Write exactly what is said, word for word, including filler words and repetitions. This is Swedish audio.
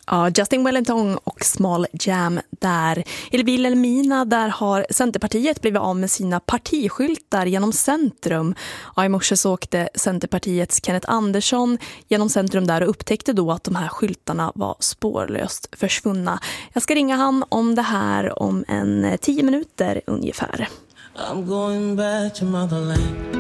Ja, Justin Wellington och Small Jam där. I Vilhelmina där har Centerpartiet blivit av med sina partiskyltar genom centrum. Ja, i morse så åkte Centerpartiets Kenneth Andersson genom centrum där och upptäckte då att de här skyltarna var spårlöst försvunna. Jag ska ringa han om det här om en tio minuter ungefär. I'm going back to motherland.